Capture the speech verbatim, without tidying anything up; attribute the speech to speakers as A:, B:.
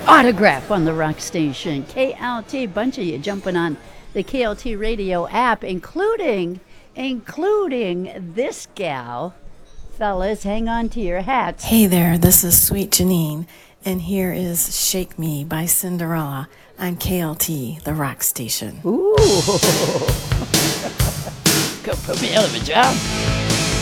A: Autograph on the rock station. K L T, bunch of you jumping on the K L T radio app, including, including this gal. Fellas, hang on to your hats.
B: Hey there, this is Sweet Janine, and here is Shake Me by Cinderella on K L T, the rock station.
A: Ooh. Go put me out of a job.